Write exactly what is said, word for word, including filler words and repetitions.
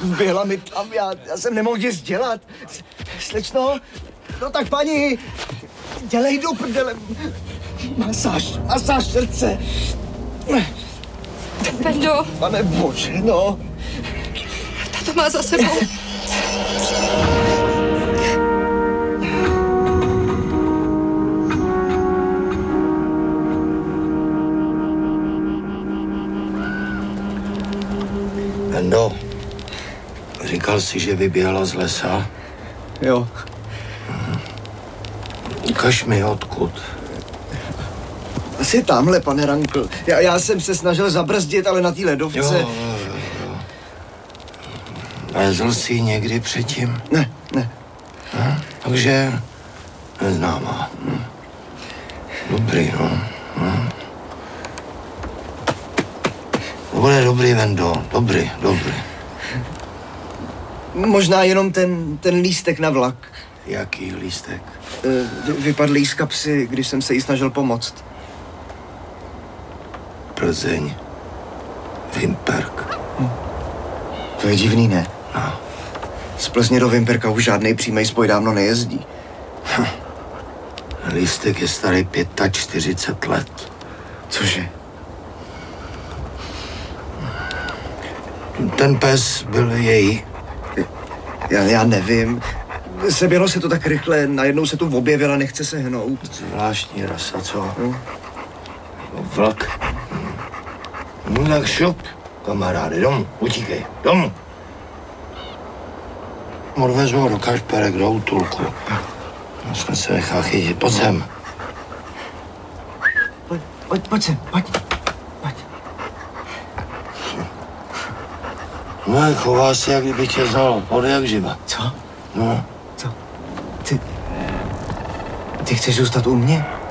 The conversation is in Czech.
Vběhla mi tam, já, já jsem nemohl nic dělat. Slečno, no tak paní, dělej do prdele. Masáž, masáž srdce. Pendo. Pane bože, no. Tato má za sebou. Pendo, říkal jsi, že vyběhla z lesa? Jo. Mhm. Ukaž mi, odkud. Asi tamhle, pane Rankl. Já, já jsem se snažil zabrzdit, ale na té ledovce... Jo, jo, jo. Vezl jsi ji někdy předtím? Ne, ne. Hm? Takže neznámá. Hm. Dobrý, no. Hm. To bude dobrý, Vendo. Dobrý, dobrý. Možná jenom ten, ten lístek na vlak. Jaký lístek? Vy, vypadl z kapsy, když jsem se jí snažil pomoct. Plzeň. Vimperk. Hm. To je divný, ne? No. Z Plzně do Vimperka už žádnej přímej spoj dávno nejezdí. Hm. Lístek je starý čtyřicet pět let. Cože? Ten pes byl její. Já, já nevím. Seběhlo se to tak rychle, najednou se tu objevila, nechce se hnout. Zvláštní rasa, co? No. Vlk. No tak šup, kamaráde, domů, utíkej, domů. Odvezu ho do Kašperek, do útulku. No, jsme se nechal chytit, pojď sem. Pojď, pojď, pojď sem, pojď. Pojď. No, chová se, jak kdyby tě znal, od jak živa. Co? No. Co? Ty... Ty chceš zůstat u mě?